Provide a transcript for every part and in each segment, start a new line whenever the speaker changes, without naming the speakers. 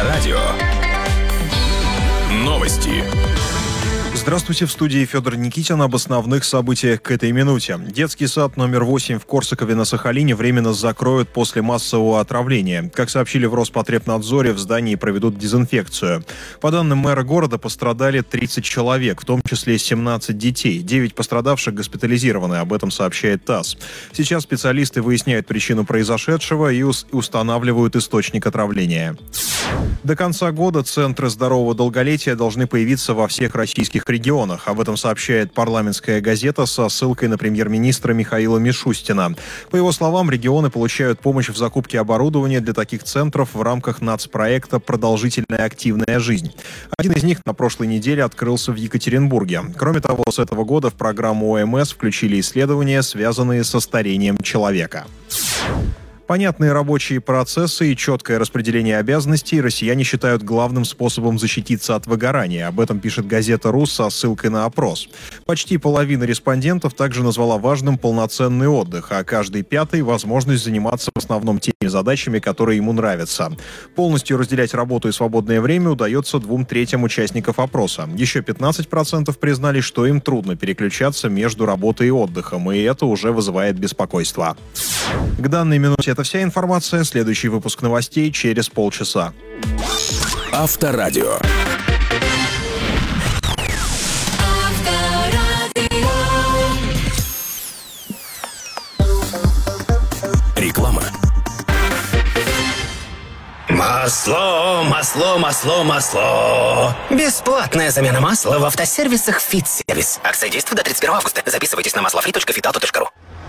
Авторадио. Новости.
Здравствуйте, в студии Федор Никитин. Об основных событиях к этой минуте. Детский сад номер 8 в Корсакове на Сахалине временно закроют после массового отравления. Как сообщили в Роспотребнадзоре, в здании проведут дезинфекцию. По данным мэра города, пострадали 30 человек, в том числе 17 детей. 9 пострадавших госпитализированы, об этом сообщает ТАСС. Сейчас специалисты выясняют причину произошедшего и устанавливают источник отравления. До конца года центры здорового долголетия должны появиться во всех российских регионах. Об этом сообщает парламентская газета со ссылкой на премьер-министра Михаила Мишустина. По его словам, регионы получают помощь в закупке оборудования для таких центров в рамках нацпроекта «Продолжительная активная жизнь». Один из них на прошлой неделе открылся в Екатеринбурге. Кроме того, с этого года в программу ОМС включили исследования, связанные со старением человека. Понятные рабочие процессы и четкое распределение обязанностей россияне считают главным способом защититься от выгорания. Об этом пишет газета «РУ» со ссылкой на опрос. Почти половина респондентов также назвала важным полноценный отдых, а каждый пятый – возможность заниматься в основном теми задачами, которые ему нравятся. Полностью разделять работу и свободное время удается 2/3 участников опроса. Еще 15% признали, что им трудно переключаться между работой и отдыхом, и это уже вызывает беспокойство. К данной минуте это вся информация. Следующий выпуск новостей через полчаса.
Авторадио. Реклама.
Масло. Бесплатная замена масла в автосервисах «Фитсервис». Акция действует до 31 августа. Записывайтесь на maslofree.fitauto.ru.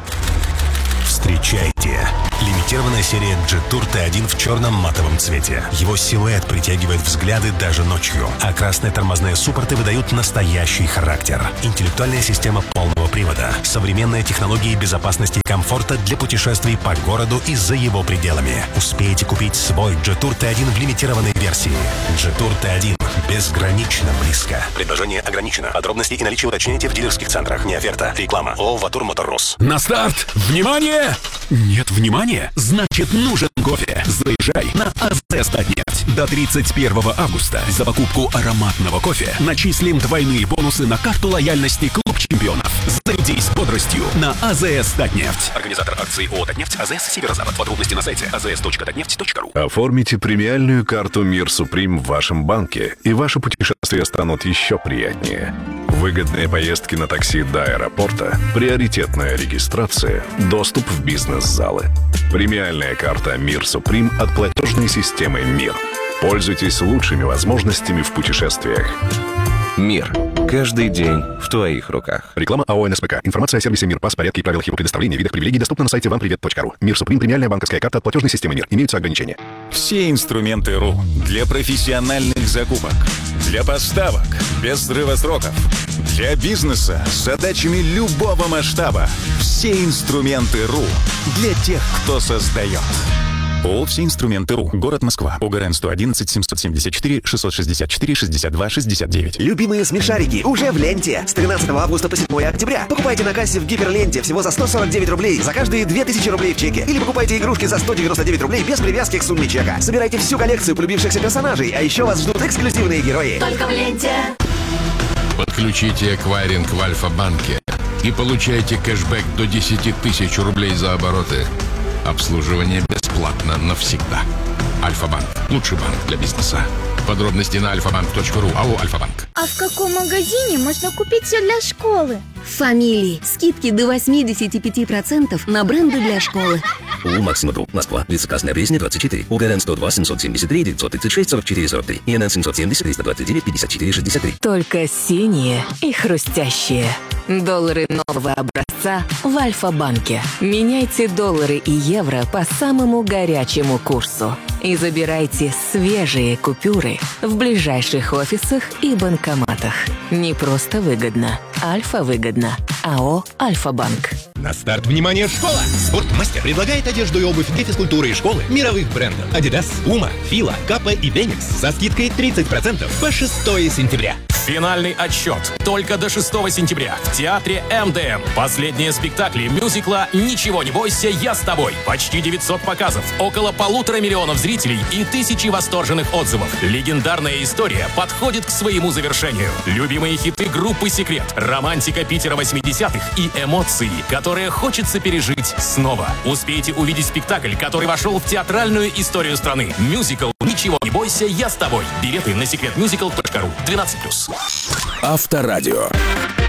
Встречайте! Лимитированная серия Jetour T1 в черном матовом цвете. Его силуэт притягивает взгляды даже ночью, а красные тормозные суппорты выдают настоящий характер. Интеллектуальная система полного привода, современные технологии безопасности и комфорта для путешествий по городу и за его пределами. Успейте купить свой Jetour T1 в лимитированной версии. Jetour T1 безгранично близко. Предложение ограничено. Подробности и наличие уточняйте в дилерских центрах. Не оферта. Реклама. ООО «Ватур Моторрус».
На старт! Внимание! Нет внимания? Значит, нужен кофе. Заезжай на АЗС Татнефть. До 31 августа за покупку ароматного кофе начислим двойные бонусы на карту лояльности «Клуб чемпионов». Зарядись бодростью на АЗС Татнефть.
Организатор акции ООО «Татнефть», АЗС «Северо-Запад». Подробности на сайте azs.tatneft.ru.
Оформите премиальную карту «Мир Суприм» в вашем банке, и ваши путешествия станут еще приятнее. Выгодные поездки на такси до аэропорта, приоритетная регистрация, доступ в бизнес-залы. Премиальная карта «Мир Суприм» от платежной системы «Мир». Пользуйтесь лучшими возможностями в путешествиях.
Мир. Каждый день в твоих руках.
Реклама АО «НСПК». Информация о сервисе «Мир», порядке и правилах его предоставления, видах привилегий доступна на сайте вампривет.ру. «Мир Суприм» – премиальная банковская карта от платежной системы «Мир». Имеются ограничения.
Все инструменты РУ для профессиональных закупок, для поставок без срыва сроков, для бизнеса с задачами любого масштаба. Все инструменты РУ для тех, кто создает. ООО «Все инструменты РУ». Город Москва. ОГРН 111 774 664 62 69.
Любимые смешарики уже в ленте. С 13 августа по 7 октября. Покупайте на кассе в Гиперленте всего за 149 рублей за каждые 2000 рублей в чеке. Или покупайте игрушки за 199 рублей без привязки к сумме чека. Собирайте всю коллекцию полюбившихся персонажей, а еще вас ждут эксклюзивные герои.
Только в ленте.
Подключите эквайринг в Альфа-банке и получайте кэшбэк до 10 тысяч рублей за обороты. Обслуживание бесплатно навсегда. Альфа-банк. Лучший банк для бизнеса. Подробности на alfabank.ru. АО «Альфа-банк».
А в каком магазине можно купить все для школы?
В «Фамилии». Скидки до 85% на бренды для школы.
УУ «Максима Групп», Москва. Вице-красная Пресня, 24. УГРН 102 773 936 44 43. ИНН 770 329 54 63.
Только синие и хрустящие. Доллары нового образца в Альфа-банке. Меняйте доллары и евро по самому горячему курсу. И забирайте свежие купюры в ближайших офисах и банкоматах. Не просто выгодно. Альфа-выгодно. АО «Альфа-банк».
На старт, внимание, школа! Спортмастер предлагает одежду и обувь для физкультуры и школы мировых брендов. Adidas, Puma, Fila, Kappa и Denix со скидкой 30% по 6 сентября.
Финальный отсчет только до 6 сентября в театре МДМ. Последние спектакли мюзикла «Ничего не бойся, я с тобой». Почти 900 показов, около 1,5 миллиона зрителей и тысячи восторженных отзывов. Легендарная история подходит к своему завершению. Любимые хиты группы «Секрет», романтика Питера 80-х и эмоции, которые хочется пережить снова. Успейте увидеть спектакль, который вошел в театральную историю страны. Мюзикл «Ничего не бойся, я с тобой». Билеты на secretmusical.ru. 12+.
Авторадио.